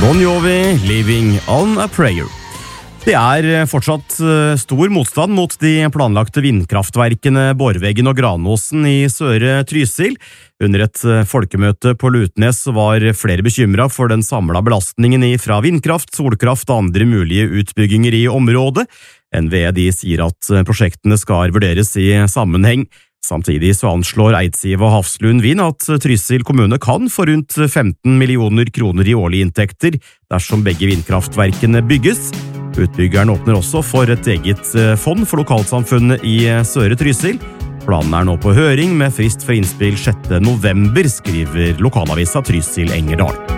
Bon Jovi, Living on a Prayer. Det fortsatt stor motstand mot de planlagte vindkraftverkene Borveggen og Granåsen i Søre Trysil. Under et folkemøte på Lutnes var flere bekymret for den samlede belastningen fra vindkraft, solkraft og andre mulige utbygginger i området. NVE sier at prosjektene skal vurderes i sammenheng. Samtidig så anslår Eidsiva og Hafslund Vind at Trysil kommune kan få rundt 15 millioner kroner i årlige inntekter dersom begge vindkraftverkene bygges. Utbyggeren åpner også for et eget fond for lokalsamfunnet i Søre Trysil. Planen nå på høring med frist for innspill 6. november, skriver lokalavisa Trysil Engerdal.